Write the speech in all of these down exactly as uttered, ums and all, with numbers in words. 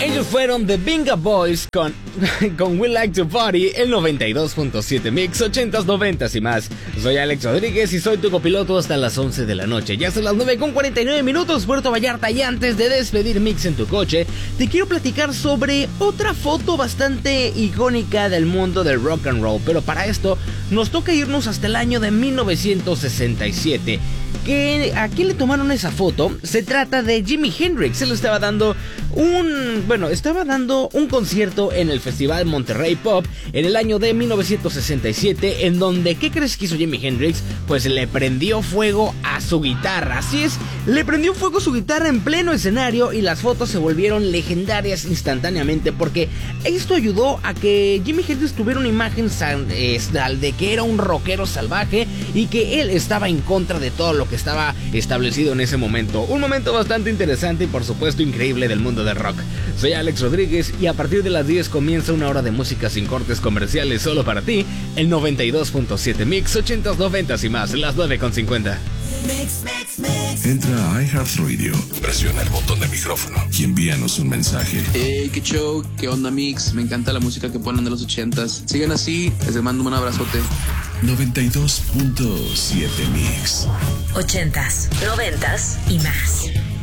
Ellos fueron The Binga Boys con, con We Like to Party, el noventa y dos punto siete Mix, ochentas, noventas y más. Soy Alex Rodríguez y soy tu copiloto hasta las once de la noche. Ya son las nueve con cuarenta y nueve minutos, Puerto Vallarta. Y antes de despedir Mix en tu coche, te quiero platicar sobre otra foto bastante icónica del mundo del rock and roll. Pero para esto nos toca irnos hasta el año de mil novecientos sesenta y siete. ¿Que ¿A quién le tomaron esa foto? Se trata de Jimi Hendrix. Él estaba dando un... Bueno, estaba dando un concierto en el Festival Monterrey Pop en el año de mil novecientos sesenta y siete, en donde, ¿qué crees que hizo Jimi Hendrix? Pues le prendió fuego a su guitarra. Así es, le prendió fuego a su guitarra en pleno escenario y las fotos se volvieron legendarias instantáneamente, porque esto ayudó a que Jimi Hendrix tuviera una imagen de que era un rockero salvaje y que él estaba en contra de todo lo que estaba establecido en ese momento. Un momento bastante interesante y por supuesto increíble del mundo del rock. Soy Alex Rodríguez y a partir de las diez comienza una hora de música sin cortes comerciales solo para ti, el noventa y dos punto siete Mix, ochentas, noventas y más, las nueve con cincuenta. Mix, mix, mix. Entra a iHeartRadio, presiona el botón de micrófono y envíanos un mensaje. Hey, qué show, qué onda Mix, me encanta la música que ponen de los ochentas. Sigan así, les mando un abrazote. noventa y dos punto siete Mix. Ochentas, noventas y más.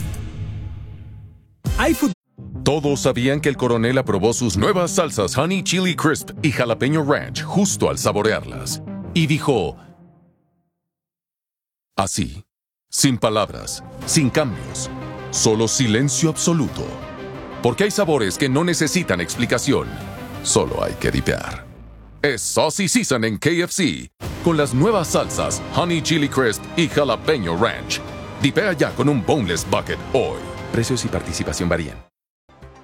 iFood. Todos sabían que el coronel aprobó sus nuevas salsas Honey Chili Crisp y Jalapeño Ranch justo al saborearlas. Y dijo... Así, sin palabras, sin cambios, solo silencio absoluto. Porque hay sabores que no necesitan explicación, solo hay que dipear. Es Saucy Season en K F C, con las nuevas salsas Honey Chili Crisp y Jalapeño Ranch. Dipea ya con un Boneless Bucket hoy. Precios y participación varían.